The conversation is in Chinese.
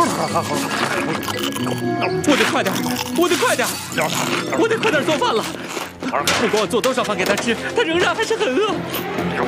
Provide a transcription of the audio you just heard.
我得快点，我得快点，我得快点做饭了。不管我做多少饭给他吃，他仍然还是很饿。